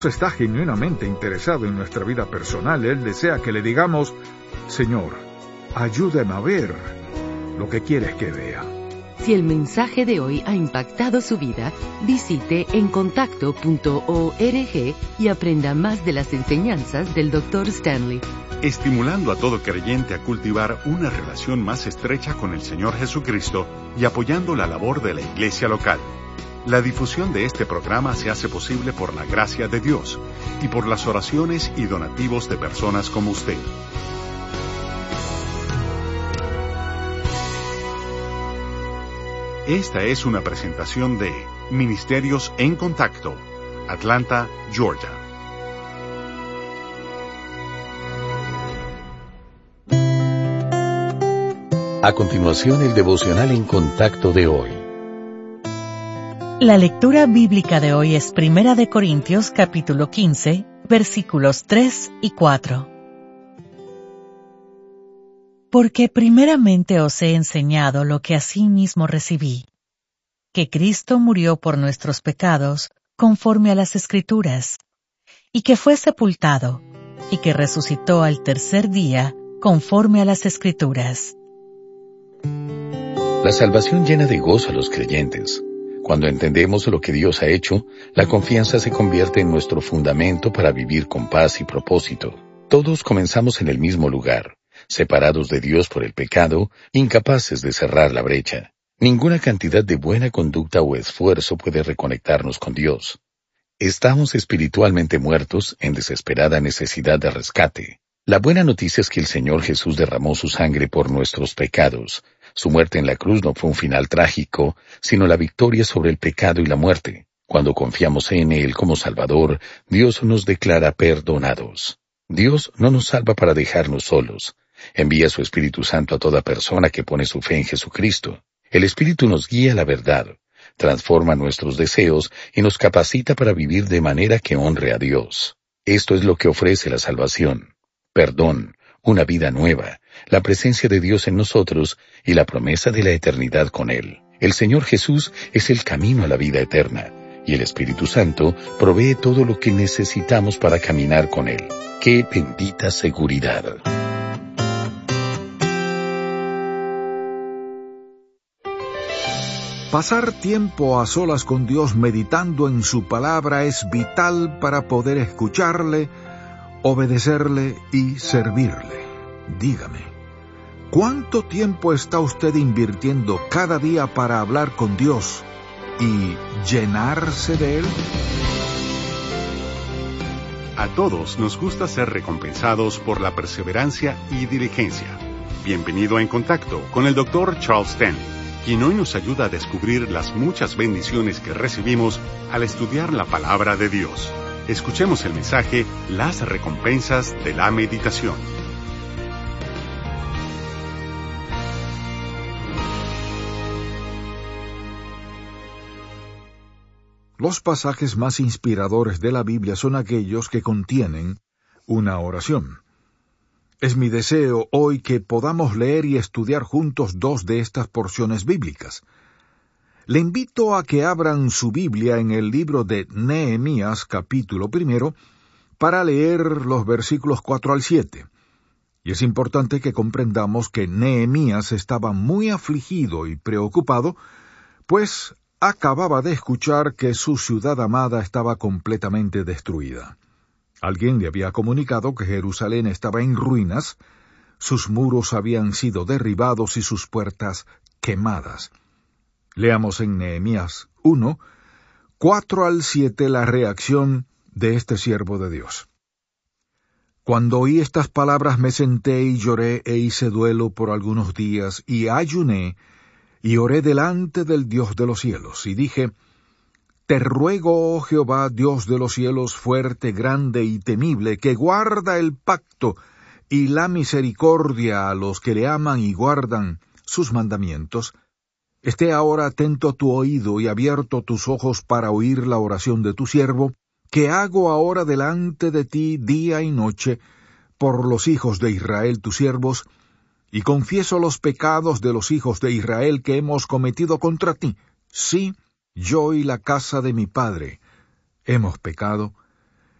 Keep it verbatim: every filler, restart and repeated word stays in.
está genuinamente interesado en nuestra vida personal. Él desea que le digamos: Señor, ayúdame a ver lo que quieres que vea. Si el mensaje de hoy ha impactado su vida, visite en contacto punto org y aprenda más de las enseñanzas del doctor Stanley. Estimulando a todo creyente a cultivar una relación más estrecha con el Señor Jesucristo y apoyando la labor de la iglesia local. La difusión de este programa se hace posible por la gracia de Dios y por las oraciones y donativos de personas como usted. Esta es una presentación de Ministerios en Contacto, Atlanta, Georgia. A continuación, el devocional en contacto de hoy. La lectura bíblica de hoy es Primera de Corintios, capítulo quince, versículos tres y cuatro. Porque primeramente os he enseñado lo que asimismo recibí, que Cristo murió por nuestros pecados, conforme a las Escrituras, y que fue sepultado, y que resucitó al tercer día, conforme a las Escrituras. La salvación llena de gozo a los creyentes. Cuando entendemos lo que Dios ha hecho, la confianza se convierte en nuestro fundamento para vivir con paz y propósito. Todos comenzamos en el mismo lugar, separados de Dios por el pecado, incapaces de cerrar la brecha. Ninguna cantidad de buena conducta o esfuerzo puede reconectarnos con Dios. Estamos espiritualmente muertos, en desesperada necesidad de rescate. La buena noticia es que el Señor Jesús derramó su sangre por nuestros pecados. Su muerte en la cruz no fue un final trágico, sino la victoria sobre el pecado y la muerte. Cuando confiamos en Él como Salvador, Dios nos declara perdonados. Dios no nos salva para dejarnos solos. Envía su Espíritu Santo a toda persona que pone su fe en Jesucristo. El Espíritu nos guía a la verdad, transforma nuestros deseos y nos capacita para vivir de manera que honre a Dios. Esto es lo que ofrece la salvación: perdón, una vida nueva, la presencia de Dios en nosotros y la promesa de la eternidad con Él. El Señor Jesús es el camino a la vida eterna, y el Espíritu Santo provee todo lo que necesitamos para caminar con Él. ¡Qué bendita seguridad! Pasar tiempo a solas con Dios meditando en su palabra es vital para poder escucharle, obedecerle y servirle. Dígame, ¿cuánto tiempo está usted invirtiendo cada día para hablar con Dios y llenarse de Él? A todos nos gusta ser recompensados por la perseverancia y diligencia. Bienvenido a En Contacto con el doctor Charles Stanley, quien hoy nos ayuda a descubrir las muchas bendiciones que recibimos al estudiar la palabra de Dios. Escuchemos el mensaje, Las recompensas de la meditación. Los pasajes más inspiradores de la Biblia son aquellos que contienen una oración. Es mi deseo hoy que podamos leer y estudiar juntos dos de estas porciones bíblicas. Le invito a que abran su Biblia en el libro de Nehemías, capítulo primero, para leer los versículos cuatro al siete. Y es importante que comprendamos que Nehemías estaba muy afligido y preocupado, pues acababa de escuchar que su ciudad amada estaba completamente destruida. Alguien le había comunicado que Jerusalén estaba en ruinas, sus muros habían sido derribados y sus puertas quemadas. Leamos en Nehemías uno, cuatro al siete la reacción de este siervo de Dios. Cuando oí estas palabras me senté y lloré e hice duelo por algunos días y ayuné y oré delante del Dios de los cielos y dije: Te ruego, oh Jehová, Dios de los cielos, fuerte, grande y temible, que guarda el pacto y la misericordia a los que le aman y guardan sus mandamientos, esté ahora atento a tu oído y abierto tus ojos para oír la oración de tu siervo, que hago ahora delante de ti día y noche por los hijos de Israel tus siervos, y confieso los pecados de los hijos de Israel que hemos cometido contra ti. Sí, yo y la casa de mi padre hemos pecado,